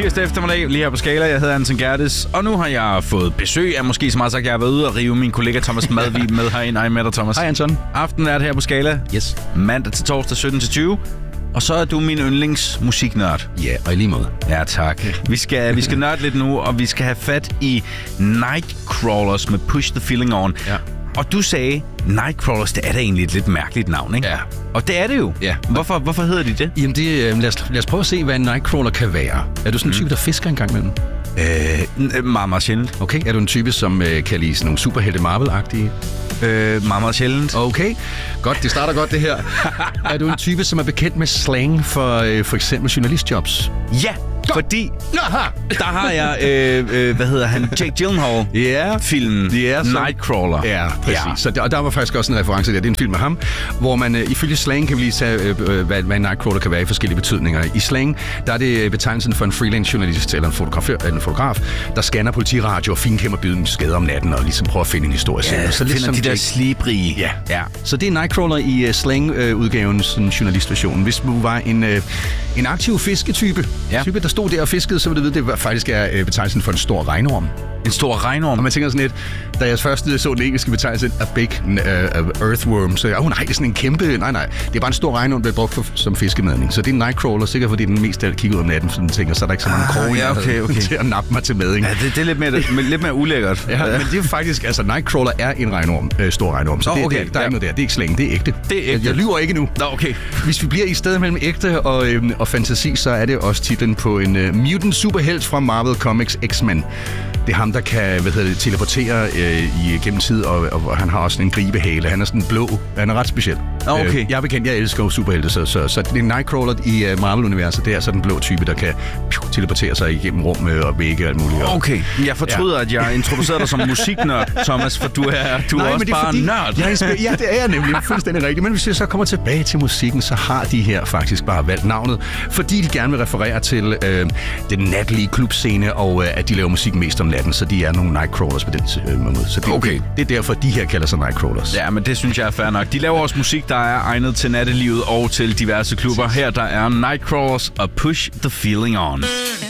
tirsdag eftermiddag, lige her på Skala. Jeg hedder Anton Gerdes, og nu har jeg fået besøg af, måske så meget sagt, jeg har været ude og rive min kollega Thomas Madvig med herind. Hej med dig, Thomas. Hej, Anton. Aften er det her på Skala. Yes. Mandag til torsdag 17-20. Og så er du min yndlingsmusiknørd. Ja, og i lige måde. Ja, tak. Vi skal nørde lidt nu, og vi skal have fat i Nightcrawlers med Push the Feeling On. Ja. Og du sagde, Nightcrawlers, det er da egentlig et lidt mærkeligt navn, ikke? Ja. Og det er det jo. Ja. Hvorfor hedder de det? Jamen, lad os prøve at se, hvad en Nightcrawler kan være. Er du sådan en type, der fisker en gang imellem? Meget, meget sjældent. Okay. Er du en type, som kan lide sådan nogle superhelte Marvel-agtige? Meget, meget sjældent. Okay. Godt, det starter godt det her. Er du en type, som er bekendt med slang for eksempel journalistjobs? Ja, fordi der har jeg, hvad hedder han, Jake Gyllenhaal, filmen Nightcrawler. Ja, præcis. Ja. Så der var faktisk også en reference der. Det er en film med ham, hvor man ifølge slang kan vi lige tage, hvad en Nightcrawler kan være i forskellige betydninger. I slang, der er det betegnelsen for en freelance journalist eller en fotograf, der scanner politiradio og finkæmmer bydens skader om natten og ligesom prøver at finde en historie selv. Ja, så lidt som de der slibrige. Ja. Så det er Nightcrawler i slang-udgaven, sådan journalistversionen. Hvis du var en aktiv fisketype, type, der stod der og fiskede, så vil du vide, det faktisk er betegnelsen for en stor regnorm. En stor regnorm? Og man tænker sådan lidt, da jeg først så den engelske betegnelse, a big earthworm, så nej, det er sådan en kæmpe, nej, det er bare en stor regnorm, der er brugt som fiskemadning. Så det er en Nightcrawler, sikkert fordi den mest der kigger ud om natten, så den tænker, så er der ikke så mange kroge til at nappe mig til mading. Ja, det er lidt mere ulækkert. Ja, men det er faktisk, altså Nightcrawler er en regnorm, stor regnorm, så der er ikke noget der, det er ikke slang, det er ægte. Det er ægte. Jeg lyver ikke nu. Nå, okay. Hvis vi bliver i stedet mellem ægte og fantasi, så er det også titlen på en mutant superhelt fra Marvel Comics X-Men. Det er ham, der kan teleportere gennem tid, og han har også en gribehale. Han er sådan blå. Han er ret speciel. Okay. Jeg er bekendt, jeg elsker superhelte, så det er Nightcrawler i Marvel-universet. Det er sådan en blå type, der kan teleportere sig igennem rum og vægge og alt muligt. Okay, jeg fortryder, at jeg introducerede dig som musiknørd, Thomas, for du er også bare nørd. Ja, det er jeg nemlig fuldstændig rigtigt. Men hvis jeg så kommer tilbage til musikken, så har de her faktisk bare valgt navnet, fordi de gerne vil referere til den natlige klubscene, og at de laver musik mest om natten, så de er nogle Nightcrawlers på den måde. Så det er derfor, de her kalder sig Nightcrawlers. Ja, men det synes jeg er fair nok. De laver også musik, der er egnet til nattelivet og til diverse klubber. Her der er Nightcrawlers og Push the Feeling On.